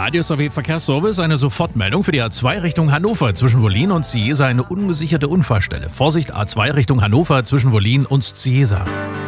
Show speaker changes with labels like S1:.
S1: Radio SRW Verkehrsservice, eine Sofortmeldung für die A2 Richtung Hannover zwischen Wollin und Cieza, eine ungesicherte Unfallstelle. Vorsicht, A2 Richtung Hannover zwischen Wollin und Cieza.